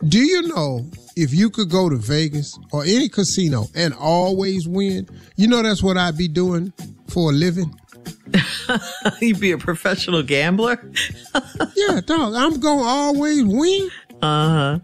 Do you know if you could go to Vegas or any casino and always win, you know that's what I'd be doing for a living? You'd be a professional gambler? Yeah, dog, I'm going to always win. Uh-huh.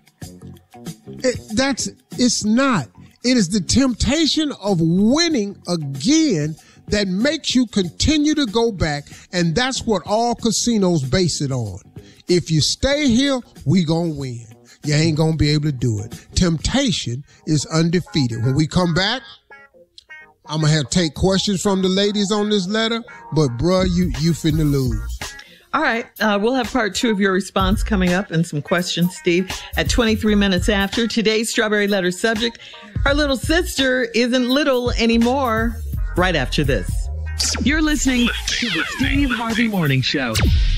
It's not. It is the temptation of winning again that makes you continue to go back, and that's what all casinos base it on. If you stay here, we gonna win. You ain't gonna be able to do it. Temptation is undefeated. When we come back, I'm gonna have to take questions from the ladies on this letter, but bruh, you finna lose. All right. We'll have part 2 of your response coming up and some questions, Steve, at 23 minutes after. Today's Strawberry Letter subject, our little sister isn't little anymore. Right after this. You're listening to the Steve Harvey Morning Show.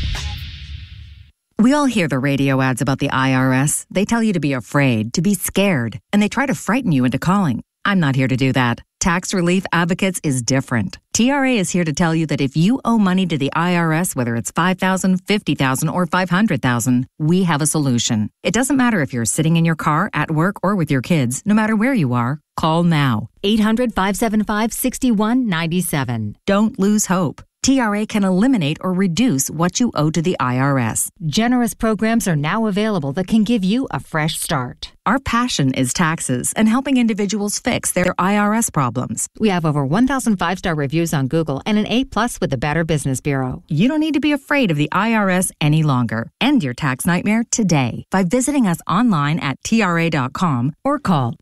We all hear the radio ads about the IRS. They tell you to be afraid, to be scared, and they try to frighten you into calling. I'm not here to do that. Tax Relief Advocates is different. TRA is here to tell you that if you owe money to the IRS, whether it's $5,000, $50,000, or $500,000, we have a solution. It doesn't matter if you're sitting in your car, at work, or with your kids. No matter where you are, call now. 800-575-6197. Don't lose hope. TRA can eliminate or reduce what you owe to the IRS. Generous programs are now available that can give you a fresh start. Our passion is taxes and helping individuals fix their IRS problems. We have over 1,000 5-star reviews on Google and an A+ with the Better Business Bureau. You don't need to be afraid of the IRS any longer. End your tax nightmare today by visiting us online at TRA.com or call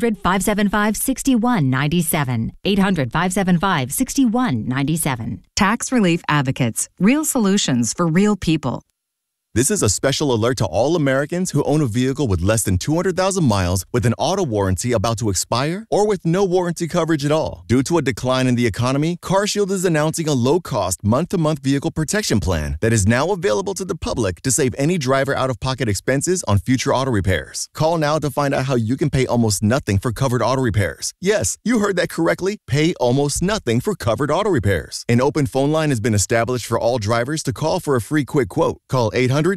800-575-6197. 800-575-6197. Tax Relief Advocates. Real solutions for real people. This is a special alert to all Americans who own a vehicle with less than 200,000 miles with an auto warranty about to expire or with no warranty coverage at all. Due to a decline in the economy, CarShield is announcing a low-cost month-to-month vehicle protection plan that is now available to the public to save any driver out-of-pocket expenses on future auto repairs. Call now to find out how you can pay almost nothing for covered auto repairs. Yes, you heard that correctly. Pay almost nothing for covered auto repairs. An open phone line has been established for all drivers to call for a free quick quote. Call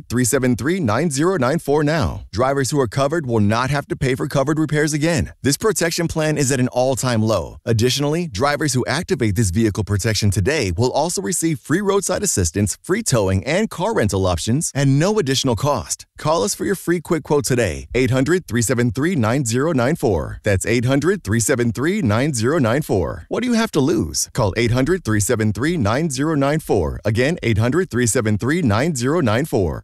800-373-9094 now. Drivers who are covered will not have to pay for covered repairs again. This protection plan is at an all-time low. Additionally, drivers who activate this vehicle protection today will also receive free roadside assistance, free towing, and car rental options at no additional cost. Call us for your free quick quote today. 800-373-9094. That's 800-373-9094. What do you have to lose? Call 800-373-9094. Again, 800-373-9094.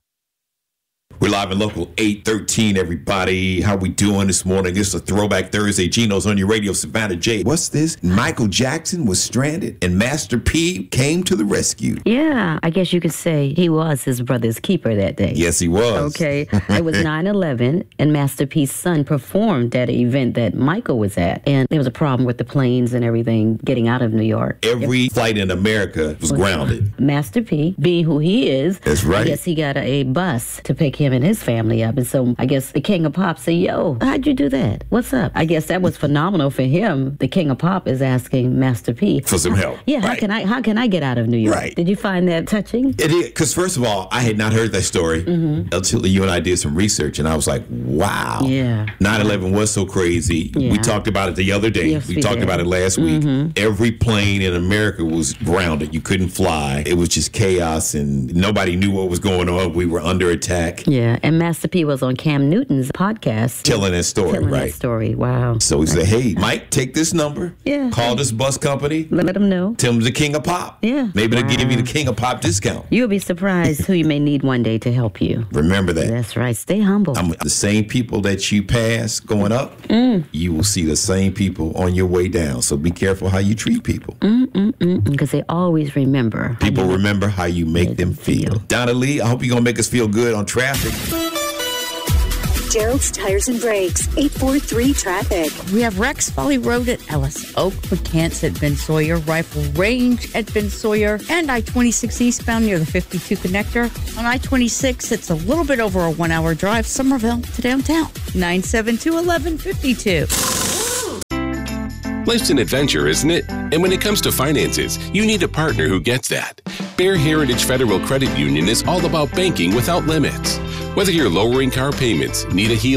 We're live and local, 813, everybody. How we doing this morning? It's a Throwback Thursday. Gino's on your radio, Savannah J. What's this? Michael Jackson was stranded and Master P came to the rescue. Yeah, I guess you could say he was his brother's keeper that day. Yes, he was. Okay, it was 9/11, and Master P's son performed at an event that Michael was at, and there was a problem with the planes and everything getting out of New York. Every flight in America was grounded. Master P, being who he is, that's right. I guess he got a bus to pick him and his family up, and so I guess the King of Pop said, yo, how'd you do that? What's up? I guess that was phenomenal for him. The King of Pop is asking Master P for some help. Yeah, right. How can I get out of New York? Right. Did you find that touching? It is, because first of all, I had not heard that story until you and I did some research, and I was like, wow. Yeah. 9/11 was so crazy. Yeah. We talked about it the other day. Yes, we talked about it last week. Every plane in America was grounded. You couldn't fly. It was just chaos, and nobody knew what was going on. We were under attack. Yeah, and Master P was on Cam Newton's podcast. Telling that story, Wow. So he said, hey, Mike, take this number. Yeah. Call this bus company. Let them know. Tell them the King of Pop. Yeah. Maybe they'll give you the King of Pop discount. You'll be surprised who you may need one day to help you. Remember that. That's right. Stay humble. The same people that you pass going up, you will see the same people on your way down. So be careful how you treat people. Because they always remember. People remember how you make them feel. Donna Lee, I hope you're going to make us feel good on traffic. Gerald's Tires and Brakes, 843 traffic. We have Rex Folly Road at Ellis, Oak, McCants at Ben Sawyer, Rifle Range at Ben Sawyer, and I-26 eastbound near the 52 connector. On I-26, it's a little bit over a 1-hour drive, Somerville to downtown. 972-1152. Life's an adventure, isn't it? And when it comes to finances, you need a partner who gets that. Bear Heritage Federal Credit Union is all about banking without limits. Whether you're lowering car payments, need a healing